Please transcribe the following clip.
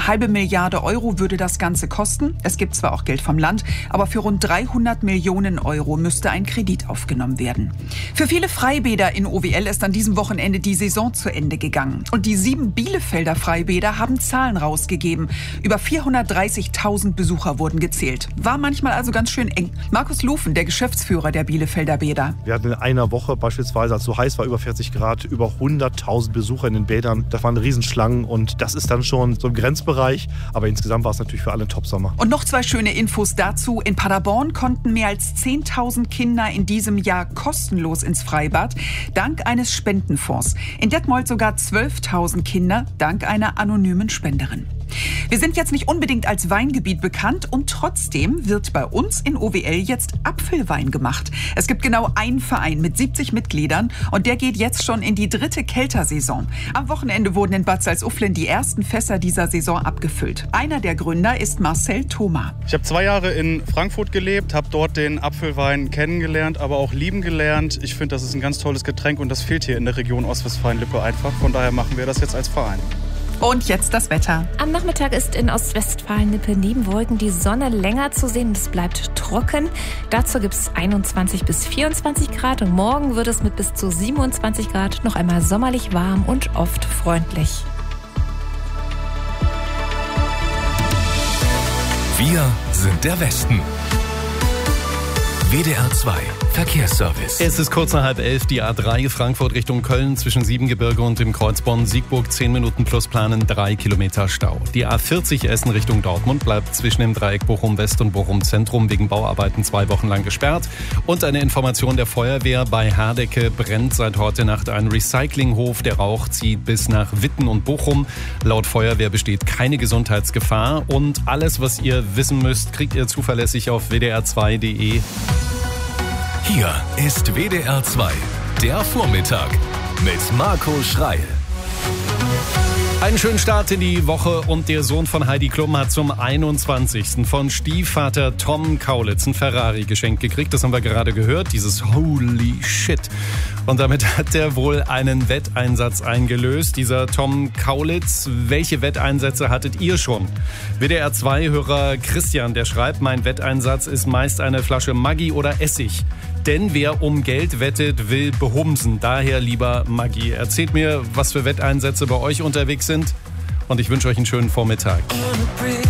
1,5 Milliarde Euro würde das Ganze kosten. Es gibt zwar auch Geld vom Land, aber für rund 300 Millionen Euro müsste ein Kredit aufgenommen werden. Für viele Freibäder in OWL ist an diesem Wochenende die Saison zu Ende gegangen. Und die 7 Bielefelder Freibäder haben Zahlen rausgegeben. Über 430.000 Besucher wurden gezählt. War manchmal also ganz schön eng. Markus Lufen, der Geschäftsführer der Bielefelder Bäder. Wir hatten in einer Woche beispielsweise, als es so heiß war, über 40 Grad, über 100.000 Besucher in den Bädern. Das waren Riesenschlangen und das ist dann schon so im Grenzbereich. Aber insgesamt war es natürlich für alle ein Top-Sommer. Und noch 2 schöne Infos dazu. In Paderborn konnten mehr als 10.000 Kinder in diesem Jahr kostenlos ins Freibad, dank eines Spendenfonds. In Detmold sogar 12.000 Kinder, dank einer anonymen Spenderin. Wir sind jetzt nicht unbedingt als Weingebiet bekannt und trotzdem wird bei uns in OWL jetzt Apfelwein gemacht. Es gibt genau einen Verein mit 70 Mitgliedern und der geht jetzt schon in die 3. Keltersaison. Am Wochenende wurden in Bad Salzuflen die ersten Fässer dieser Saison abgefüllt. Einer der Gründer ist Marcel Thoma. Ich habe 2 Jahre in Frankfurt gelebt, habe dort den Apfelwein kennengelernt, aber auch lieben gelernt. Ich finde, das ist ein ganz tolles Getränk und das fehlt hier in der Region Ostwestfalen-Lippe einfach. Von daher machen wir das jetzt als Verein. Und jetzt das Wetter. Am Nachmittag ist in Ostwestfalen-Lippe neben Wolken die Sonne länger zu sehen. Es bleibt trocken. Dazu gibt es 21 bis 24 Grad. Und morgen wird es mit bis zu 27 Grad noch einmal sommerlich warm und oft freundlich. Wir sind der Westen. WDR 2 Verkehrsservice. Es ist kurz nach 10:30, die A3 Frankfurt Richtung Köln zwischen Siebengebirge und dem Kreuz Bonn-Siegburg 10 Minuten plus planen, 3 Kilometer Stau. Die A40 Essen Richtung Dortmund bleibt zwischen dem Dreieck Bochum-West und Bochum-Zentrum wegen Bauarbeiten 2 Wochen lang gesperrt. Und eine Information der Feuerwehr: Bei Herdecke brennt seit heute Nacht ein Recyclinghof. Der Rauch zieht bis nach Witten und Bochum. Laut Feuerwehr besteht keine Gesundheitsgefahr. Und alles, was ihr wissen müsst, kriegt ihr zuverlässig auf wdr2.de. Hier ist WDR 2, der Vormittag mit Marco Schreil. Einen schönen Start in die Woche und der Sohn von Heidi Klum hat zum 21. von Stiefvater Tom Kaulitz ein Ferrari geschenkt gekriegt. Das haben wir gerade gehört, dieses Holy Shit. Und damit hat er wohl einen Wetteinsatz eingelöst, dieser Tom Kaulitz. Welche Wetteinsätze hattet ihr schon? WDR 2-Hörer Christian, der schreibt: Mein Wetteinsatz ist meist eine Flasche Maggi oder Essig. Denn wer um Geld wettet, will behumsen. Daher lieber Maggi. Erzählt mir, was für Wetteinsätze bei euch unterwegs sind. Und ich wünsche euch einen schönen Vormittag.